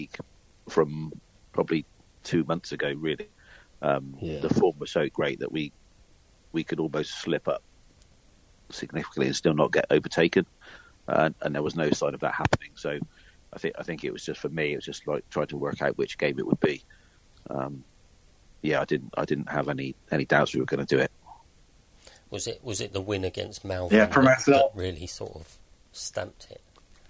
from probably 2 months ago, really. The form was so great that we could almost slip up significantly and still not get overtaken, and there was no sign of that happening. So I think it was just, for me, it was just like trying to work out which game it would be. I didn't have any doubts we were going to do it. Was it the win against Malvern? Yeah, for myself, that really sort of stamped it.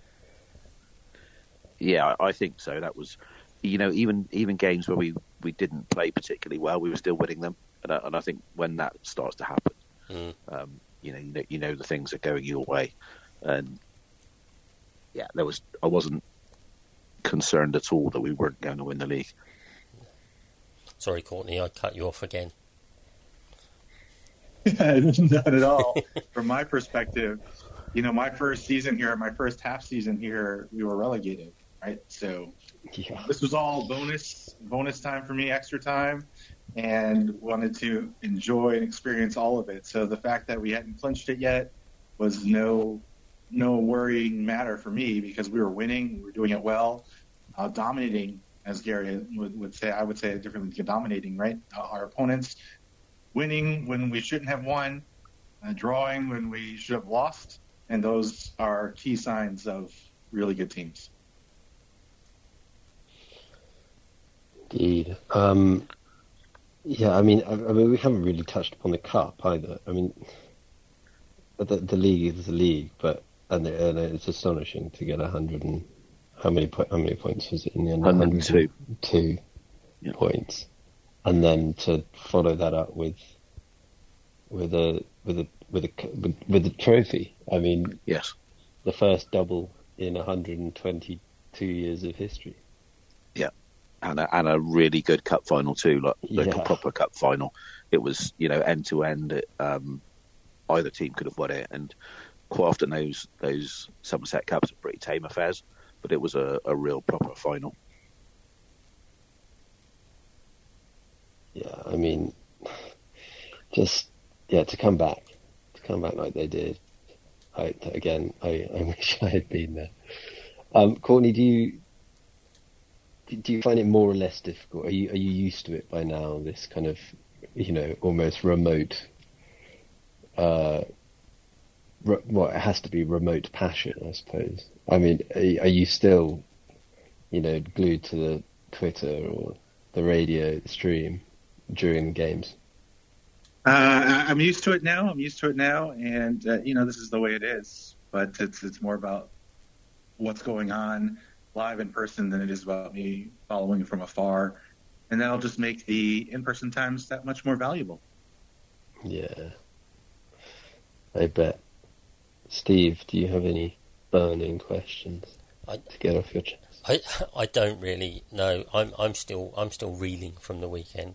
Yeah, I think so. That was, even games where we didn't play particularly well, we were still winning them, and I think when that starts to happen, the things are going your way, and I wasn't concerned at all that we weren't going to win the league. Sorry, Courtney, I cut you off again. Not at all. From my perspective, my first season here, my first half season here, we were relegated, right? So this was all bonus time for me, extra time, and wanted to enjoy and experience all of it. So the fact that we hadn't clinched it yet was no worrying matter for me, because we were winning, we were doing it well, dominating, as Gary would say. I would say it differently, dominating, right? Our opponents, winning when we shouldn't have won, drawing when we should have lost, and those are key signs of really good teams. Indeed. We haven't really touched upon the cup either. I mean, the league is the league, but and it's astonishing to get 100 and how many points was it in the end? 102 points, and then to follow that up with a trophy. I mean, yes, the first double in 122 years of history. Yeah, and a really good cup final too, like a proper cup final. It was end to end. Either team could have won it, and quite often those Somerset Cups are pretty tame affairs, but it was a real proper final. Yeah, I mean, to come back like they did. I wish I had been there. Courtney, do you find it more or less difficult? Are you used to it by now? This kind of almost remote. It has to be remote passion, I suppose. I mean, are you still, glued to the Twitter or the radio stream during the games? I'm used to it now. And this is the way it is. But it's more about what's going on live in person than it is about me following from afar, and that'll just make the in-person times that much more valuable. Yeah, I bet. Steve, do you have any burning questions to get off your chest? I don't really know. I'm still reeling from the weekend.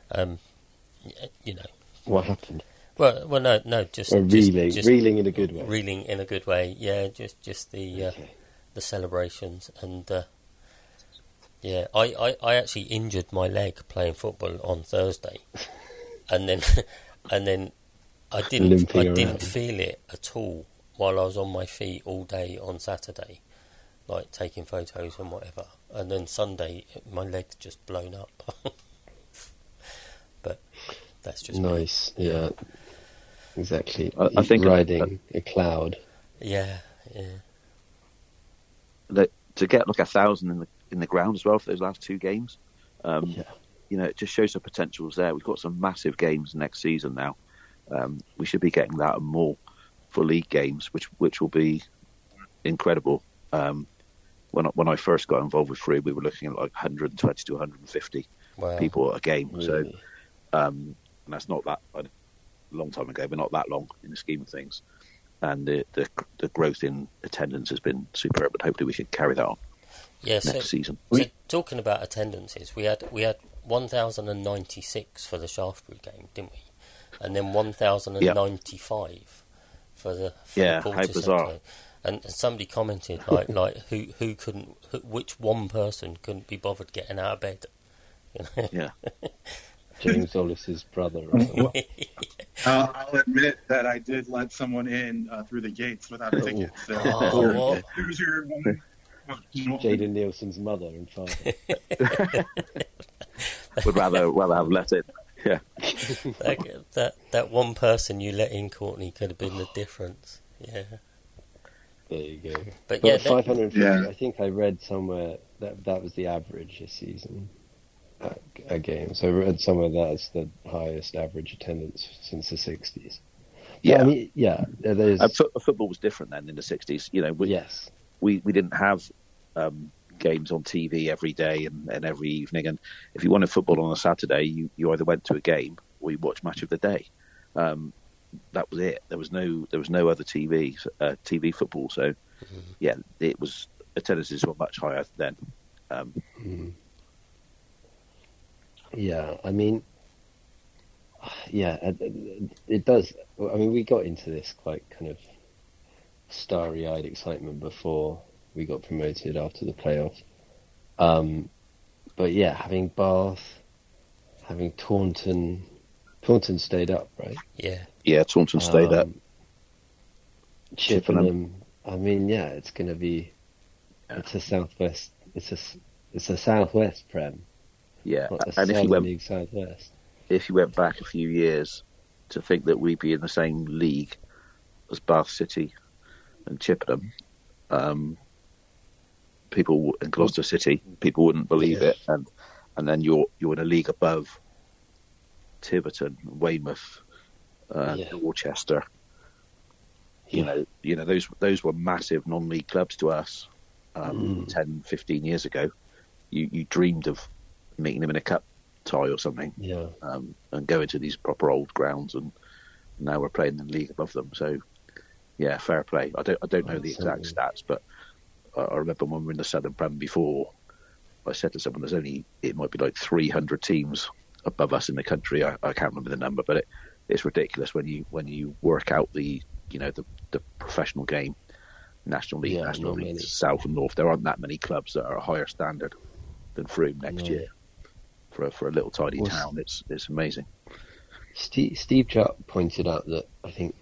What happened? Well, no, just reeling in a good way. Reeling in a good way, yeah. Just the celebrations, and I actually injured my leg playing football on Thursday, and then I didn't feel it at all while I was on my feet all day on Saturday, like taking photos and whatever. And then Sunday, my leg's just blown up. But that's just nice. Me. Yeah, exactly. I think riding a cloud. Yeah. To get like 1,000 in the ground as well for those last two games, it just shows the potential's there. We've got some massive games next season now. We should be getting that and more for league games, which will be incredible. When I first got involved with Free, we were looking at like 120 to 150 people at a game. Really? So, and that's not that a long time ago, but not that long in the scheme of things. And the growth in attendance has been superb, but hopefully we can carry that on next season. So talking about attendances, we had 1,096 for the Shaftesbury game, didn't we? And then 1,095 for the Porter Centre. And somebody commented like who couldn't, which one person couldn't be bothered getting out of bed? Yeah. James Ollis's brother. I'll admit that I did let someone in through the gates without a ticket. So here's your Jayden Nielsen's mother and father. Would rather have let it. Yeah. that one person you let in, Courtney, could have been the difference. Yeah. There you go. But yeah, 550. Yeah. I think I read somewhere that was the average this season at a game. So I read somewhere that's the highest average attendance since the 60s. Yeah, I mean, yeah. Football was different then in the 60s. You know, yes, we didn't have games on TV every day and every evening. And if you wanted football on a Saturday, you either went to a game or you watched Match of the Day. That was it. There was no other TV football. So yeah, it was attendances were much higher then. Yeah, I mean, yeah, it does. I mean, we got into this quite kind of starry-eyed excitement before we got promoted after the playoffs. But yeah, having Bath, having Taunton stayed up, right? Yeah, Taunton stayed up. Chippenham. I mean, yeah, it's going to be. Yeah. It's a southwest. It's a southwest prem. Yeah, and if you went back a few years, to think that we'd be in the same league as Bath City and Chippenham, people in Gloucester City, people wouldn't believe it, and then you're in a league above Tiverton, Weymouth, Dorchester. You know those were massive non-league clubs to us 10, 15 years ago. You dreamed of meeting them in a cup tie or something, and going to these proper old grounds, and now we're playing in the league above them. So, yeah, fair play. I don't know the exact stats, but I remember when we were in the Southern Prem before, I said to someone, it might be like 300 teams above us in the country. I can't remember the number, but it's ridiculous when you work out the professional game, National League, National League, South and North. There aren't that many clubs that are a higher standard than Frome next year. For a little tiny town, it's amazing. Steve Jupp pointed out that I think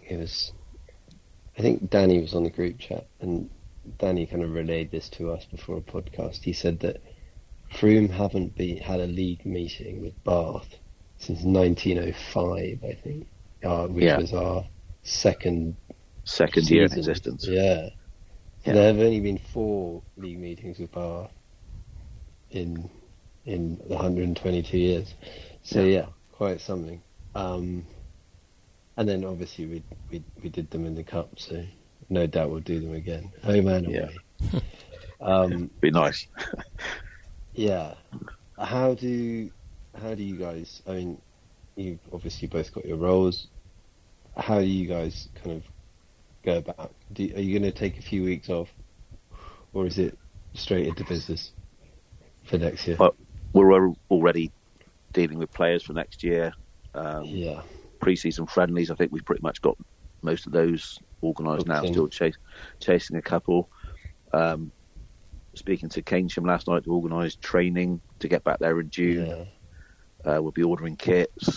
Danny was on the group chat, and Danny kind of relayed this to us before a podcast. He said that Frome haven't had a league meeting with Bath since 1905, I think, which was our second year in existence. Yeah. There have only been 4 league meetings with Bath in the 122 years. So yeah, quite something. And then obviously we did them in the cup, so no doubt we'll do them again. Home and away. Be nice. Yeah. How do you guys, I mean, you've obviously both got your roles. How do you guys kind of go about? Are you going to take a few weeks off, or is it straight into business for next year? Well, we're already dealing with players for next year. Pre-season friendlies, I think we've pretty much got most of those organised now. Still chasing a couple. Speaking to Keynsham last night to organise training to get back there in June. We'll be ordering kits,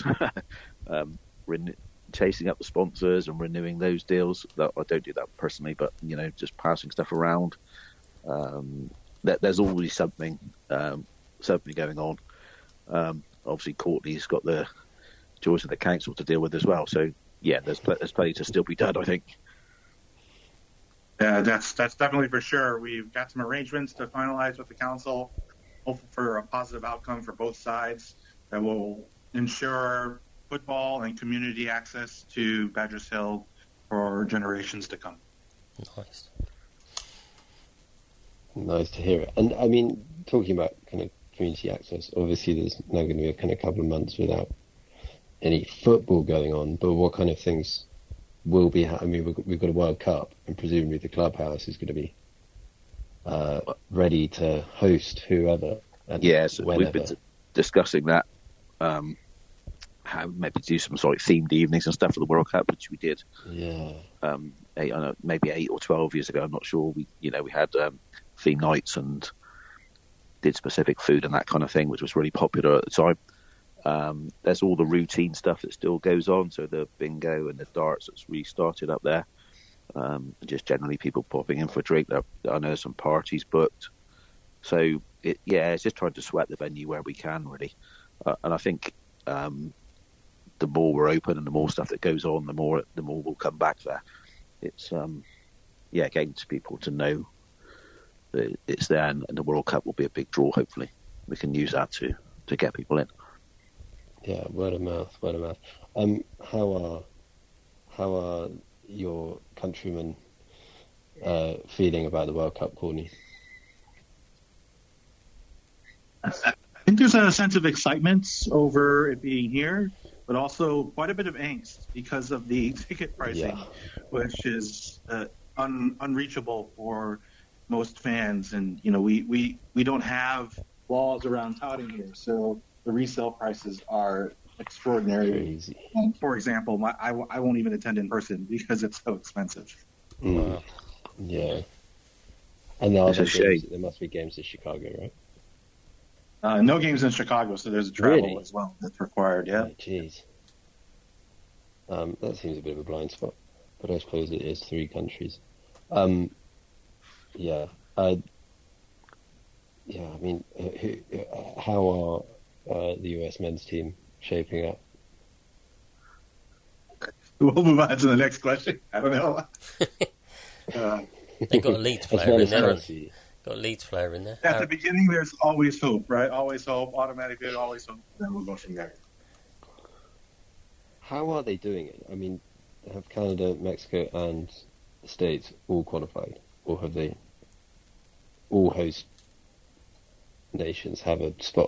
chasing up the sponsors and renewing those deals. I don't do that personally, but just passing stuff around. There's always something going on. Obviously, Courtney's got the joys of the council to deal with as well. So yeah, there's plenty to still be done, I think. Yeah, that's definitely for sure. We've got some arrangements to finalize with the council, hopeful for a positive outcome for both sides that will ensure football and community access to Badgers Hill for generations to come. Nice to hear it. And I mean, talking about kind of community access, obviously there's now going to be a kind of couple of months without any football going on, but what kind of things will be? I mean, we've got a World Cup, and presumably the clubhouse is going to be ready to host whoever. So we've been discussing that. How maybe do some sort of themed evenings and stuff for the World Cup, which we did. Maybe 8 or 12 years ago. I'm not sure. We had theme nights and did specific food and that kind of thing, which was really popular at the time. There's all the routine stuff that still goes on, so the bingo and the darts that's restarted up there. just generally people popping in for a drink. I know there's some parties booked. So, it's just trying to sweat the venue where we can, really. And I think the more we're open and the more stuff that goes on, the more we'll come back there. It's, getting to people to know that it's there, and the World Cup will be a big draw, hopefully. We can use that to get people in. Yeah, word of mouth. How are your countrymen feeling about the World Cup, Courtney? I think there's a sense of excitement over it being here, but also quite a bit of angst because of the ticket pricing, which is unreachable for most fans. And, we don't have laws around touting here, so the resale prices are extraordinary. Crazy. For example, I won't even attend in person because it's so expensive. Wow. Yeah. And there must be games in Chicago, right? No games in Chicago, so there's travel as well that's required, yeah. Jeez. That seems a bit of a blind spot, but I suppose it is 3 countries. I mean, how are the US men's team shaping up? We'll move on to the next question. I don't know. They got a Leeds player in there. Got a Leeds player in there. At the beginning, there's always hope, right? Always hope, automatically, always hope. Then we'll go from there. How are they doing it? I mean, have Canada, Mexico, and the States all qualified? Or have they all host nations have a spot?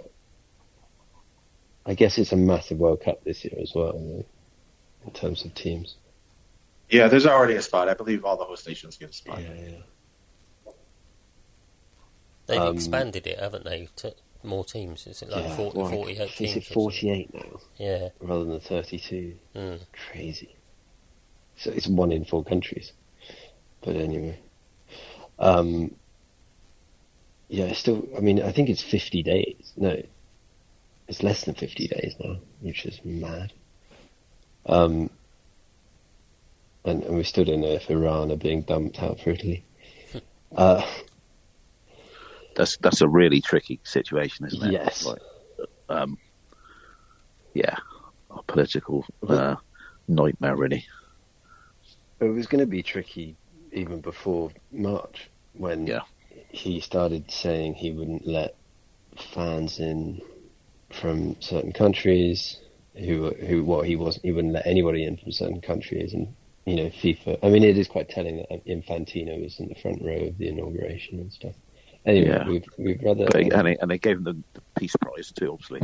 I guess it's a massive World Cup this year as well, in terms of teams. Yeah, there's already a spot. I believe all the host nations get a spot. Yeah. They've expanded it, haven't they, to more teams? Is it like 48 teams? Is it 48 now? Yeah. Rather than 32. Crazy. So it's 1 in 4 countries. But anyway. Still, I mean, I think it's 50 days. No, it's less than 50 days now, which is mad. And we still don't know if Iran are being dumped out for Italy. That's a really tricky situation, isn't it? Yes. A political nightmare, really. It was going to be tricky even before March, when he started saying he wouldn't let fans in from certain countries. He wouldn't let anybody in from certain countries, and FIFA. I mean, it is quite telling that Infantino was in the front row of the inauguration and stuff. Anyway, we'd rather. And they gave him the peace prize too, obviously.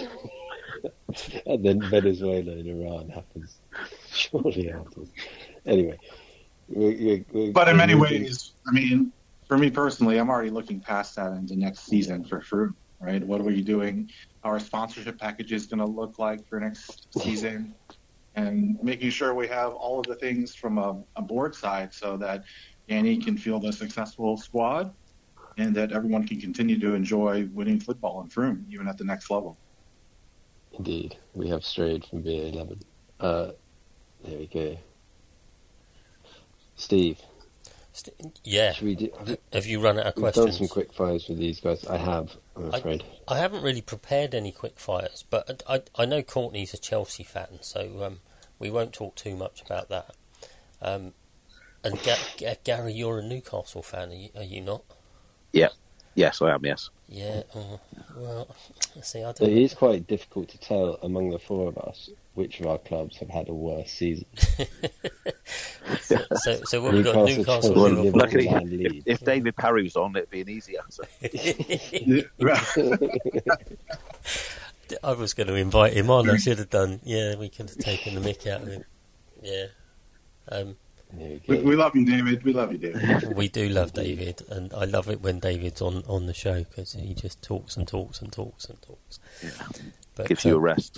And then Venezuela and Iran happens shortly after. Anyway, but in many ways, I mean, for me personally, I'm already looking past that into next season for sure. Right? What are we doing? Our sponsorship package is going to look like for next season, and making sure we have all of the things from a board side so that Danny can field a successful squad, and that everyone can continue to enjoy winning football in Froome, even at the next level. Indeed. We have strayed from BA11. There we go. Steve. Yeah. Have you run out of questions? I've done some quick fires with these guys. I have, I'm afraid. I haven't really prepared any quick fires, but I know Courtney's a Chelsea fan, so we won't talk too much about that. And Gary, you're a Newcastle fan, are you not? Yeah. Yes, I am, yes. Yeah, well, see, I don't It is quite difficult to tell among the 4 of us which of our clubs have had a worse season. so what we've got Newcastle. Well, luckily, if David Parry was on, it'd be an easy answer. I was going to invite him on. I should have done. Yeah, we could have taken the mick out of him. Yeah. We love you, David. We love you, David. We do love David, and I love it when David's on the show because he just talks and talks and talks and talks. Yeah. But, gives you a rest.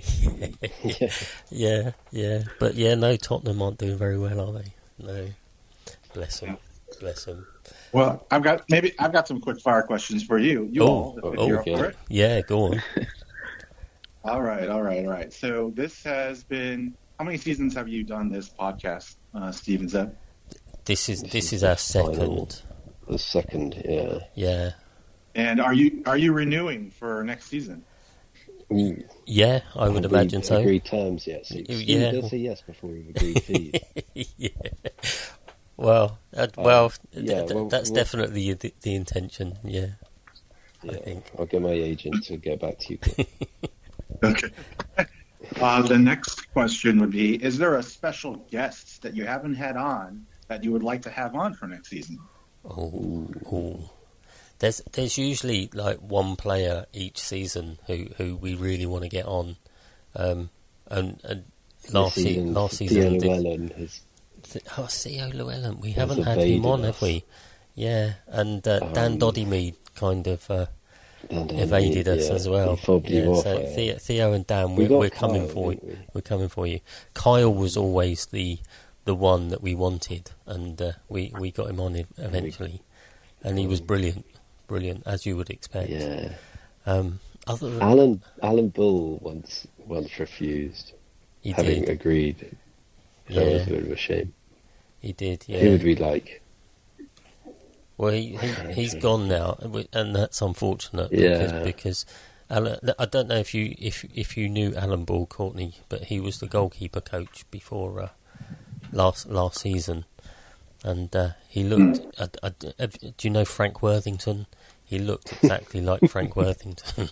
Yeah. But no, Tottenham aren't doing very well, are they? No. Bless them. Well, I've got some quick fire questions for you. Okay. Yeah, go on. All right. So this has been. How many seasons have you done this podcast, Steve and Zeb? This is our second. The second, yeah. Yeah. And are you renewing for next season? Yeah, I would imagine so. Agreed terms yet? So yeah. Don't say yes before we've agreed fees. Yeah. Well, that's definitely the intention. Yeah. Yeah, I think I'll get my agent to get back to you. Okay. The next question would be: is there a special guest that you haven't had on that you would like to have on for next season? Oh. There's usually like one player each season who we really want to get on, and last season Theo Llewellyn Theo Llewellyn, we haven't had him on, have we? Yeah, and Dan Doddymead kind of evaded us as well. Theo and Dan, we're coming for you. We're coming for you. Kyle was always the one that we wanted, and we got him on eventually, and he was brilliant, as you would expect. Yeah. Other than Alan Bull once refused, having agreed. That was a bit of a shame. He did. Yeah. Who would we like? Well, he's gone now, and that's unfortunate. Because Alan, I don't know if you knew Alan Ball, Courtney, but he was the goalkeeper coach before last season, and he looked. Do you know Frank Worthington? He looked exactly like Frank Worthington.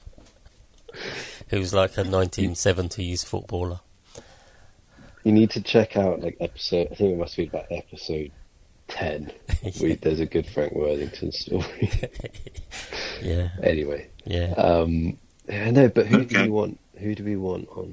He was like a 1970s footballer. You need to check out episode. I think it must be about episode 10. Yeah. There's a good Frank Worthington story. Yeah. Anyway. Yeah. No, but who do we want? Who do we want on?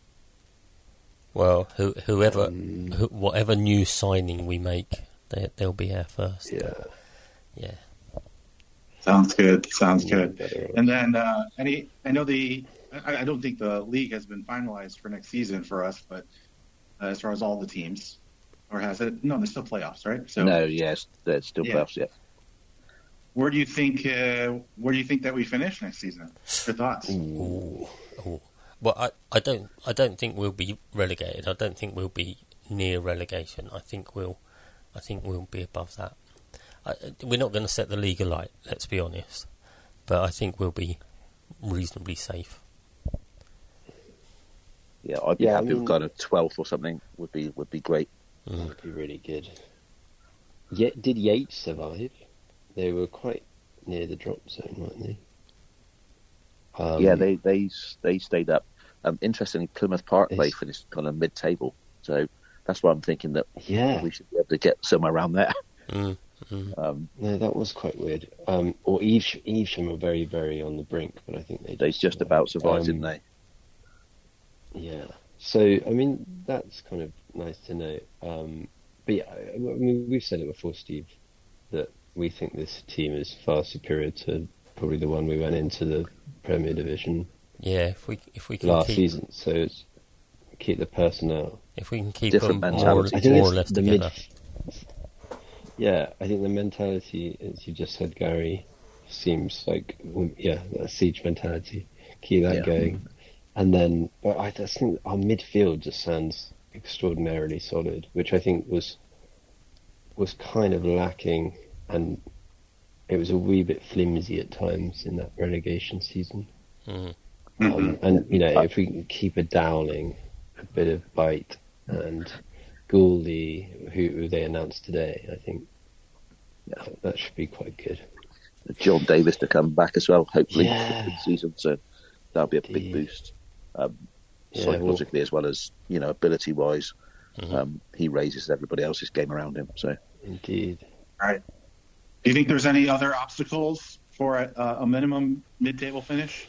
Well, whatever new signing we make, they'll be our first. Yeah. Yeah. Sounds good. And then I don't think the league has been finalized for next season for us, but as far as all the teams, or has it? No, there's still playoffs, right? So no, yes, there's still playoffs. Yeah. Where do you think that we finish next season? Your thoughts? Ooh. Well, I don't think we'll be relegated. I don't think we'll be near relegation. I think we'll be above that. We're not going to set the league alight, let's be honest, but I think we'll be reasonably safe. Yeah, I'd be happy with kind of 12th or something. Would be great. That would be really good. Did Yates survive? They were quite near the drop zone, weren't they? They stayed up. Interestingly, Plymouth Park they finished kind of mid-table, so that's why I'm thinking that we should be able to get somewhere around there. Mm. No, that was quite weird. Or Evesham were very, very on the brink, but I think they just about survived, didn't they? Yeah. So I mean, that's kind of nice to know. But yeah, I mean, we've said it before, Steve, that we think this team is far superior to probably the one we went into the Premier Division. Yeah, if we can last season, so it's keep the personnel. If we can keep different them mentality, more or less together. Yeah, I think the mentality, as you just said, Gary, seems like that siege mentality. Keep that going, and then, but I just think our midfield just sounds extraordinarily solid, which I think was kind of lacking, and it was a wee bit flimsy at times in that relegation season. And if we can keep a Dowling, a bit of bite, and Gouldy, who they announced today, I think that should be quite good. John Davis to come back as well, hopefully, this season. So that'll be a big boost, psychologically as well as ability-wise. He raises everybody else's game around him. So indeed. All right. Do you think there's any other obstacles for a minimum mid-table finish?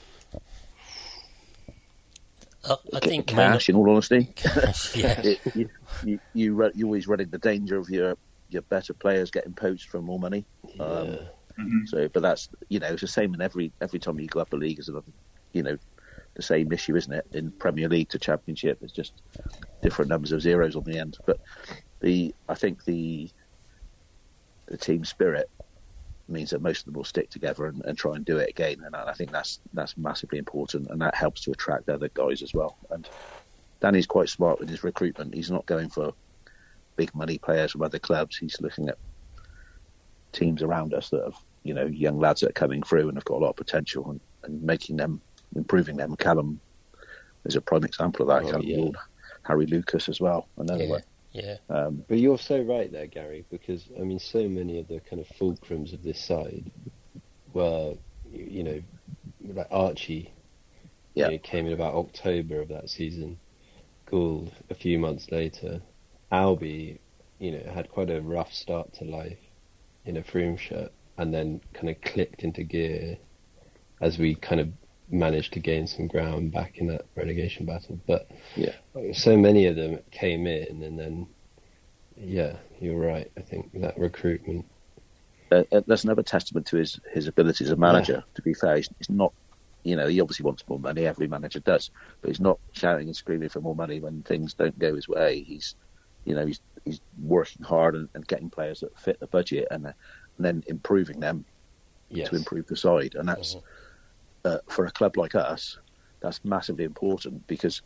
I think cash. In all honesty, cash, yeah. You're always running the danger of your better players getting poached for more money. So, but that's it's the same in every time you go up a league. Is the same issue, isn't it? In Premier League to Championship, it's just different numbers of zeros on the end. But I think the team spirit means that most of them will stick together and try and do it again, and I think that's massively important, and that helps to attract other guys as well. And Danny's quite smart with his recruitment. He's not going for big money players from other clubs. He's looking at teams around us that have, young lads that are coming through and have got a lot of potential and making them, improving them. Callum is a prime example of that. Callum Ward, Harry Lucas as well, another one. Yeah. But you're so right there, Gary, because so many of the kind of fulcrums of this side were, like Archie, came in about October of that season. Gould a few months later. Albie, had quite a rough start to life in a Froome shirt, and then kind of clicked into gear as we kind of managed to gain some ground back in that relegation battle. But so many of them came in, and then you're right. I think that recruitment. That's another testament to his ability as a manager. To be fair, he's not. He obviously wants more money. Every manager does, but he's not shouting and screaming for more money when things don't go his way. He's working hard and getting players that fit the budget, and then improving them to improve the side. And that's for a club like us, that's massively important because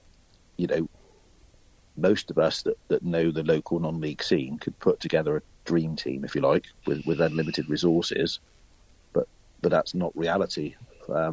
most of us that know the local non-league scene could put together a dream team, if you like, with unlimited resources, but that's not reality for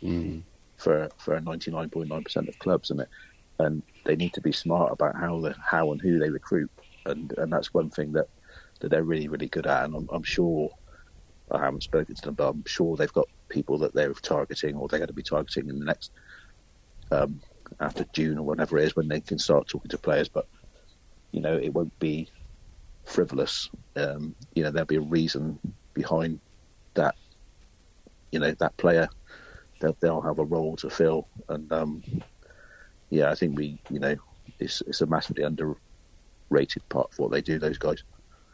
99.9% of clubs, and they need to be smart about how and who they recruit, and that's one thing that they're really, really good at. And I'm sure, I haven't spoken to them, but I'm sure they've got people that they're targeting, or they're going to be targeting in the next after June or whatever it is, when they can start talking to players. But it won't be frivolous. There'll be a reason behind that. That player, they'll have a role to fill, and I think it's a massively underrated part of what they do, those guys.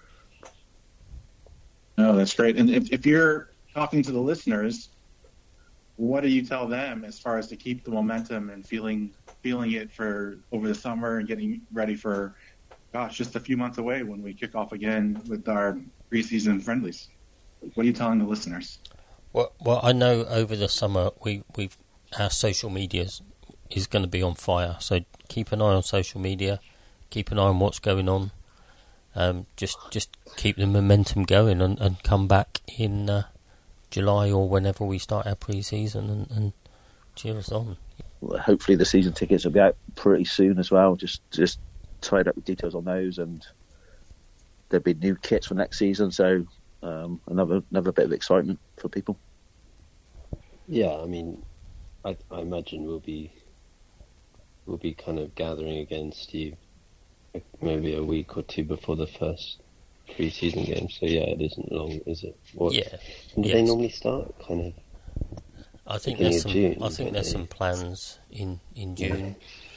No, that's great. And if you're talking to the listeners, what do you tell them as far as to keep the momentum and feeling it for over the summer and getting ready for, just a few months away when we kick off again with our preseason friendlies? What are you telling the listeners? Well, I know over the summer our social media is going to be on fire. So keep an eye on social media, keep an eye on what's going on. Just keep the momentum going and come back in July or whenever we start our pre-season and cheer us on. Well, hopefully the season tickets will be out pretty soon as well. Just tied up the details on those, and there'll be new kits for next season. So another bit of excitement for people. Yeah, I imagine we'll be kind of gathering again, Steve, maybe a week or two before the first pre-season game. So it isn't long, is it? When do they normally start? Kind of. I think there's some. June, I think there's some plans in June.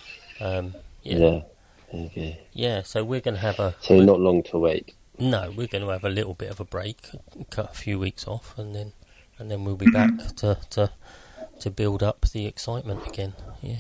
Okay. Yeah, so we're going to have So not long to wait. No, we're going to have a little bit of a break, cut a few weeks off, and then we'll be back to build up the excitement again. Yeah.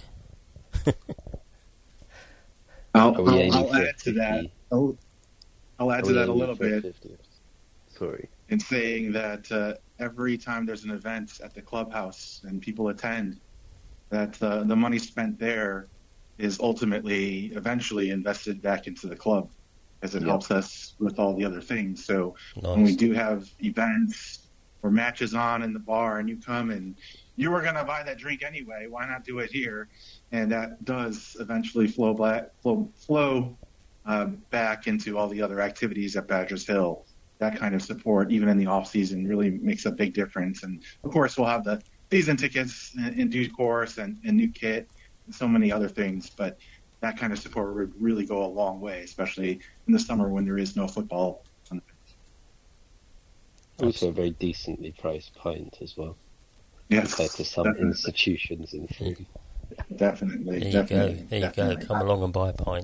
I'll add to that. I'll add to that a little bit. Sorry. In saying that every time there's an event at the clubhouse and people attend, that the money spent there is ultimately, eventually invested back into the club, as it helps us with all the other things. So when we do have events or matches on in the bar, and you come and you were going to buy that drink anyway, why not do it here? And that does eventually flow back into all the other activities at Badgers Hill. That kind of support, even in the off season, really makes a big difference. And of course, we'll have the season tickets in due course and new kit and so many other things. But that kind of support would really go a long way, especially in the summer when there is no football on the pitch. Also a very decently priced pint as well. Yes, compared to some institutions in food. Definitely. There you go. Come along and buy a pint.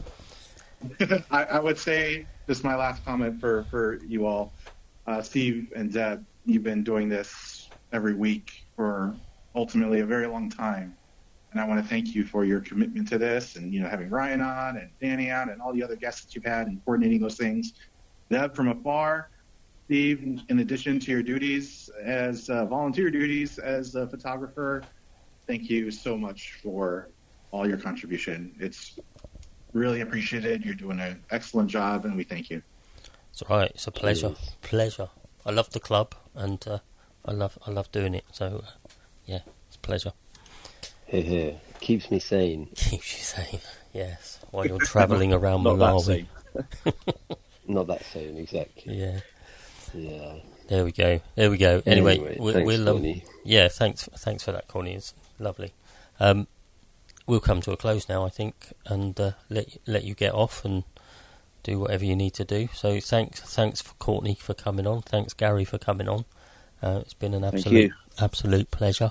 I would say, this is my last comment for you all. Steve and Deb, you've been doing this every week for ultimately a very long time. And I want to thank you for your commitment to this, and having Ryan on and Danny on and all the other guests that you've had and coordinating those things. Deb from afar, Steve, in addition to your duties as volunteer duties as a photographer, thank you so much for all your contribution. It's Really appreciate it. You're doing an excellent job, and we thank you. It's all right. It's a pleasure. Pleasure. I love the club, and I love doing it. So, yeah, it's a pleasure. Here. Keeps me sane. Keeps you sane, yes. While you're travelling around Malawi. Not that sane, exactly. Yeah. Yeah. There we go. Anyway, thanks, yeah, thanks for that, Connie. It's lovely. We'll come to a close now, I think, and let you get off and do whatever you need to do. So thanks for Courtney for coming on. Thanks, Gary, for coming on. It's been an absolute pleasure.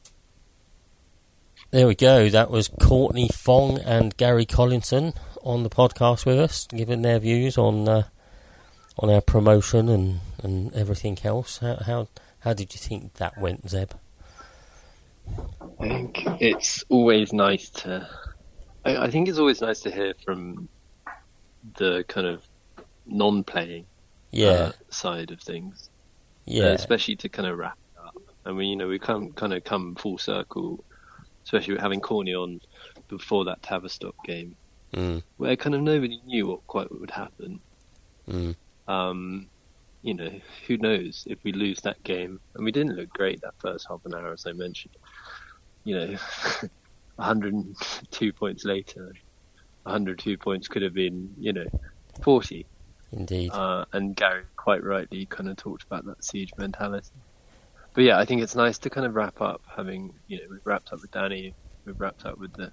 There we go. That was Courtney Fong and Gary Collinson on the podcast with us, giving their views on our promotion and everything else. How did you think that went, Zeb? I think it's always nice to. I think it's always nice to hear from the kind of non-playing side of things. Yeah, especially to kind of wrap it up. I mean, we come full circle, especially with having Corny on before that Tavistock game, where kind of nobody knew what would happen. Who knows if we lose that game? And we didn't look great that first half an hour, as I mentioned. 102 points later, 102 points could have been, 40. Indeed. And Gary quite rightly kind of talked about that siege mentality. But yeah, I think it's nice to kind of wrap up having, we've wrapped up with Danny, we've wrapped up with the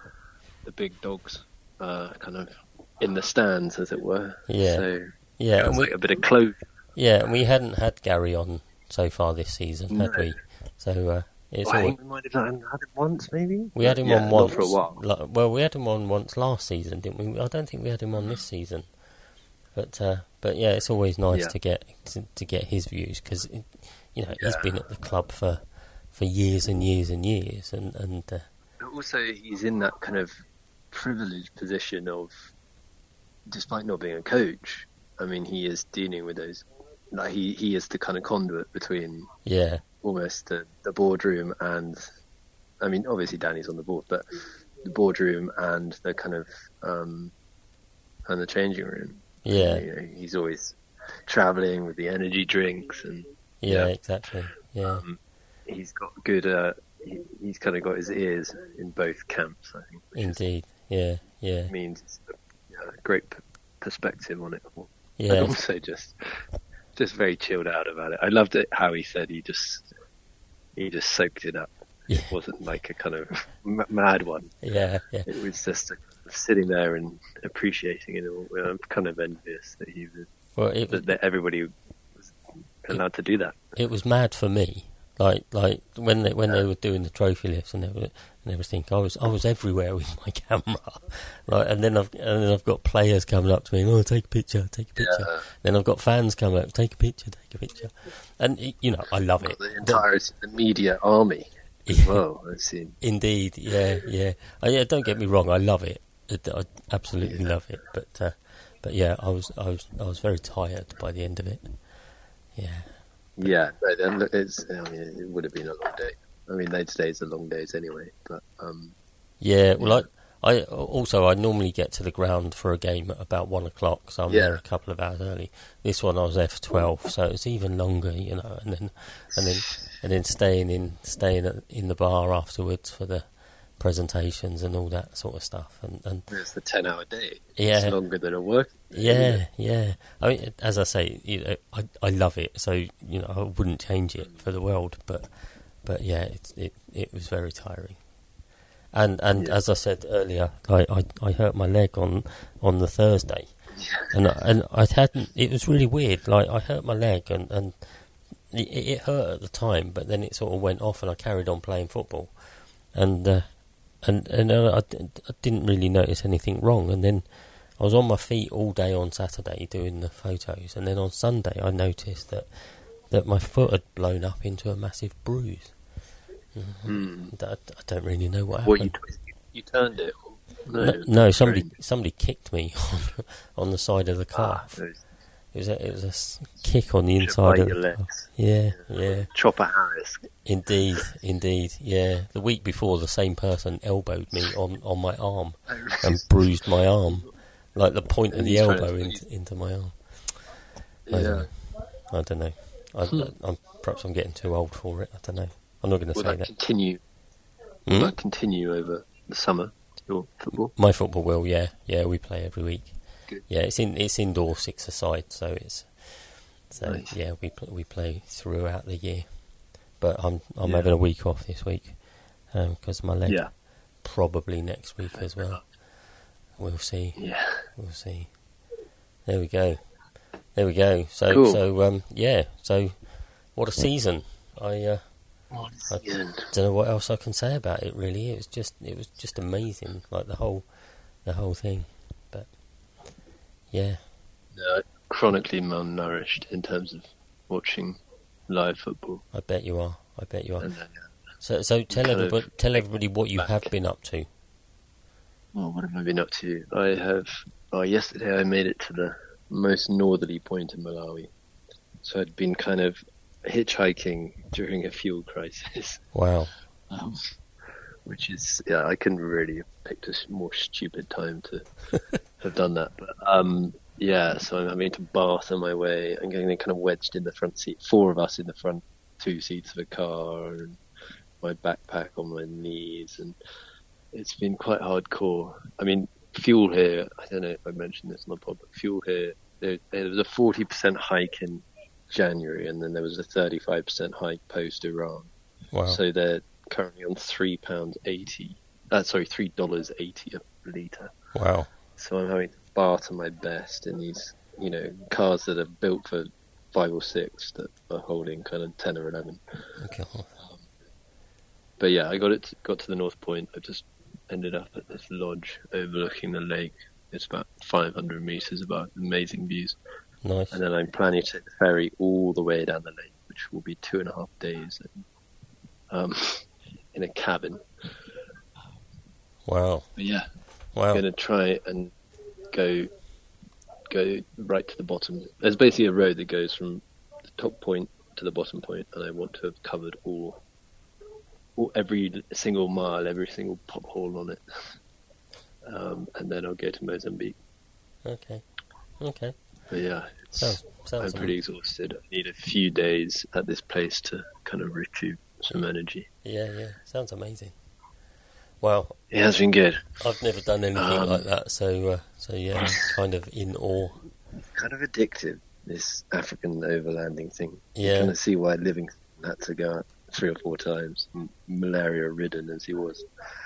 big dogs kind of in the stands, as it were. Yeah. So, yeah, it's like a bit of closure. Yeah, and we hadn't had Gary on so far this season, had we? So I think we might have had him once, maybe. We had him on once for a while. We had him on once last season, didn't we? I don't think we had him on this season. But yeah, it's always nice to get his views because he's been at the club for years and years and years, and also he's in that kind of privileged position of, despite not being a coach, I mean, he is dealing with those. Like he is the kind of conduit between almost the boardroom and, I mean, obviously Danny's on the board, but the boardroom and the kind of and the changing room. Yeah, he's always travelling with the energy drinks and exactly. Yeah, he's got good. He's kind of got his ears in both camps, I think. Indeed, yeah. Means a great perspective on it all. Yeah, and also just very chilled out about it. I loved it how he said he just soaked it up. Yeah. It wasn't like a kind of mad one. Yeah. It was just sitting there and appreciating it all. I'm kind of envious that he was. Well, that everybody was allowed to do that. It was mad for me. Like when they were doing the trophy lifts and everything, I was everywhere with my camera. And then I've got players coming up to me, take a picture. Yeah. Then I've got fans coming up, take a picture. And I love it. The entire the media army as well. I've seen. Indeed, yeah. Don't get me wrong, I love it. I absolutely love it. But yeah, I was very tired by the end of it. Yeah. Yeah, no, it would have been a long day. I mean, those days are long days anyway. But yeah, well, I normally get to the ground for a game at about 1 o'clock, so I'm there a couple of hours early. This one I was there for 12, so it's even longer, and then staying in the bar afterwards for the presentations and all that sort of stuff. And it's the 10-hour day. Yeah, it's longer than a work. Yeah. I mean, as I say, I love it, so I wouldn't change it for the world. But yeah, it was very tiring. And as I said earlier, I hurt my leg on the Thursday, and I hadn't. It was really weird. Like I hurt my leg, and it hurt at the time, but then it sort of went off, and I carried on playing football, and I didn't really notice anything wrong. And then I was on my feet all day on Saturday doing the photos, and then on Sunday I noticed that my foot had blown up into a massive bruise. I don't really know what happened. You turned it? No, somebody kicked me on the side of the car. It was a kick on the inside of your legs. Yeah. Chopper Harris. Indeed. Yeah, the week before, the same person elbowed me on my arm and bruised my arm, like the point of the elbow into my arm. Yeah. I don't know. Perhaps I'm getting too old for it. I don't know. I'm not going to say that. Will that continue over the summer? Your football? My football will. Yeah. We play every week. Good. Yeah, it's indoor 6-a-side, so nice. Yeah, we play throughout the year. But I'm having a week off this week because of my leg. Yeah. Probably next week as well. We'll see. Yeah. We'll see. There we go. So cool. So what a season. I don't know what else I can say about it. Really, it was just amazing. Like the whole thing. But yeah. No, chronically malnourished in terms of watching live football. I bet you are. And, So tell everybody what you have been up to. Well, what have I been up to? Yesterday I made it to the most northerly point in Malawi. So I'd been kind of hitchhiking during a fuel crisis. Wow. Which is, I couldn't really have picked a more stupid time to have done that. But so I'm having to Bath on my way. I'm getting kind of wedged in the front seat. 4 of us in the front 2 seats of a car, and my backpack on my knees, and it's been quite hardcore. I mean, fuel here, I don't know if I mentioned this on the pod, but fuel here, there was a 40% hike in January, and then there was a 35% hike post-Iran. Wow. So they're currently on $3.80 a litre. Wow. So I'm having to barter my best in these, cars that are built for 5 or 6 that are holding kind of 10 or 11. Okay. But yeah, I got to the North Point. I just ended up at this lodge overlooking the lake. It's about 500 meters above, amazing views. Nice. And then I'm planning to take the ferry all the way down the lake, which will be 2.5 days in a cabin. Wow. But yeah, wow. I'm going to try and go right to the bottom. There's basically a road that goes from the top point to the bottom point, and I want to have covered every single mile, every single pop hole on it. And then I'll go to Mozambique. Okay. But yeah, sounds I'm pretty exhausted. I need a few days at this place to kind of recoup some energy. Yeah. Sounds amazing. Well, it has been good. I've never done anything like that, so yeah, I'm kind of in awe. It's kind of addictive, this African overlanding thing. Yeah. You kind of see why Livingston had to go out 3 or 4 times, malaria-ridden as he was.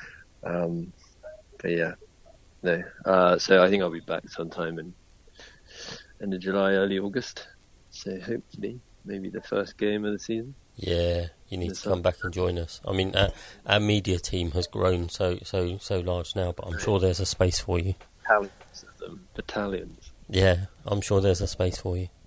But yeah, no. So I think I'll be back sometime in end of July, early August. So hopefully, maybe the first game of the season. Yeah, you need to come back and join us. I mean, our media team has grown so large now, but I'm sure there's a space for you. Battalions. Yeah, I'm sure there's a space for you.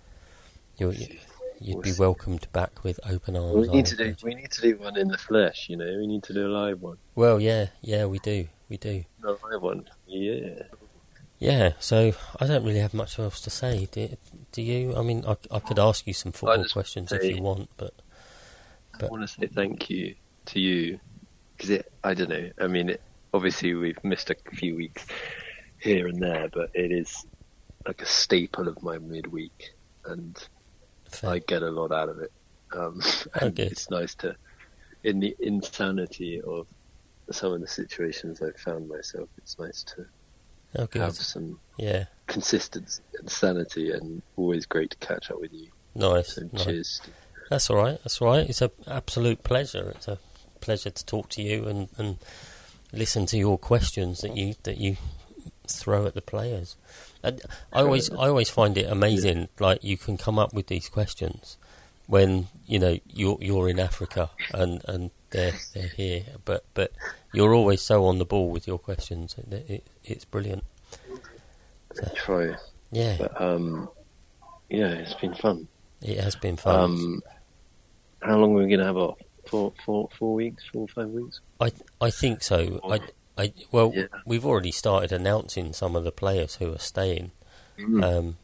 You'd be welcomed back with open arms. We need to do one in the flesh. We need to do a live one. Well, yeah, we do. A live one, yeah. Yeah, so I don't really have much else to say. Do you? I mean, I could ask you some football questions if you want, but I want to say thank you to you because I don't know. I mean, obviously we've missed a few weeks here and there, but it is like a staple of my midweek, and I get a lot out of it. And it's nice to, in the insanity of some of the situations I've found myself, it's nice to have some consistency and sanity, and always great to catch up with you. Nice. So cheers. That's all right. It's an absolute pleasure. It's a pleasure to talk to you and listen to your questions that you throw at the players. And I always find it amazing. Like, you can come up with these questions when you're in Africa and they're here, but you're always so on the ball with your questions. It's brilliant. So, try. Yeah. But, it's been fun. It has been fun. How long are we going to have off? 4 weeks, 4 or 5 weeks? I think so. We've already started announcing some of the players who are staying.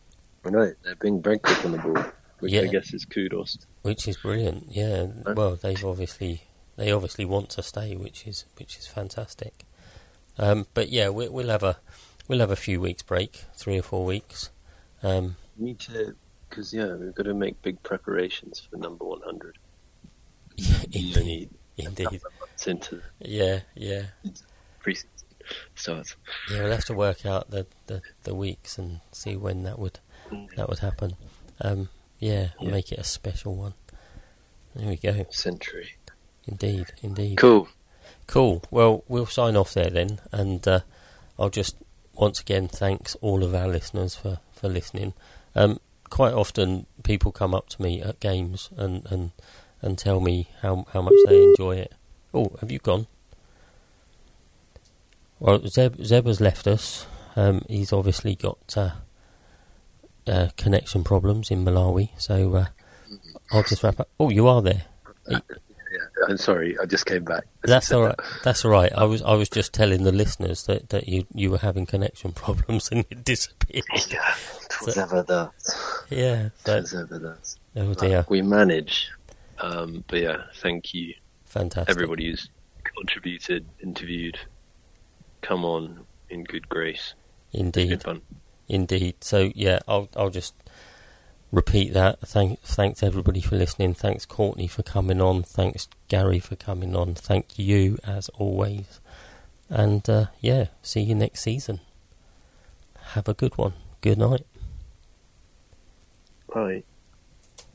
I know, they're being very quick on the ball, which I guess is kudos. Which is brilliant, yeah. Well, they obviously want to stay, which is fantastic. But yeah, we'll have a few weeks break, 3 or 4 weeks. We need to, because we've got to make big preparations for number 100. Indeed. Into pre-season starts. Yeah, we'll have to work out the weeks and see when that would happen. Make it a special one. There we go. Century. Indeed. Cool. Well, we'll sign off there then, and I'll just once again thanks all of our listeners for listening. Quite often people come up to me at games and tell me how much they enjoy it. Oh, have you gone? Well, Zeb has left us. He's obviously got connection problems in Malawi, so I'll just wrap up. Oh, you are there. Yeah, I'm sorry, I just came back. That's all right. That's all right. I was just telling the listeners that you were having connection problems and it disappeared. Yeah, it was ever that. Yeah, it was ever that. Oh dear. We manage. But yeah, thank you. Fantastic. Everybody who's contributed, interviewed, come on in good grace. Indeed. It's been fun. Indeed. So yeah, I'll just repeat that. Thanks everybody for listening. Thanks Courtney for coming on. Thanks Gary for coming on. Thank you as always. And see you next season. Have a good one. Good night. Bye.